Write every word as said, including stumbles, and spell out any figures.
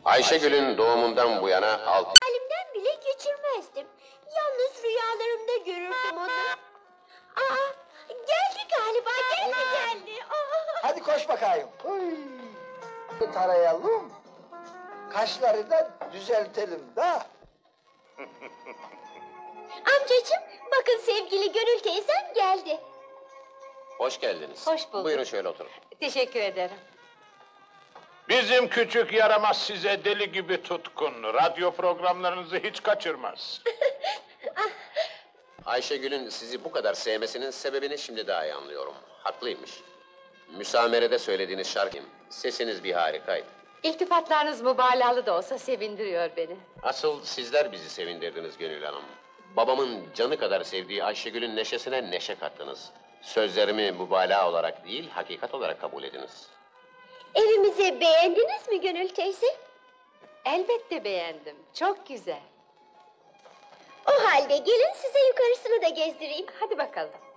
Ayşegül'ün doğumundan bu yana altı... Halimden bile geçirmezdim. Yalnız rüyalarımda görürdüm onu. Aa, geldi galiba, geldi geldi. Aa. Hadi koş bakayım. Oy. Tarayalım. Kaşları da düzeltelim da. Amcacığım, bakın sevgili Gönül teyzem geldi. Hoş geldiniz. Hoş bulduk. Buyurun şöyle oturun. Teşekkür ederim. Bizim küçük yaramaz size deli gibi tutkun. Radyo programlarınızı hiç kaçırmaz. Ayşegül'ün sizi bu kadar sevmesinin sebebini şimdi daha iyi anlıyorum. Haklıymış. Müsamerede söylediğiniz şarkım, sesiniz bir harikaydı. İltifatlarınız mübalağalı da olsa sevindiriyor beni. Asıl sizler bizi sevindirdiniz Gönül Hanım. Babamın canı kadar sevdiği Ayşegül'ün neşesine neşe kattınız. Sözlerimi mübalağa olarak değil, hakikat olarak kabul ediniz. Evimizi beğendiniz mi Gönül teyze? Elbette beğendim. Çok güzel. O halde gelin size yukarısını da gezdireyim. Hadi bakalım.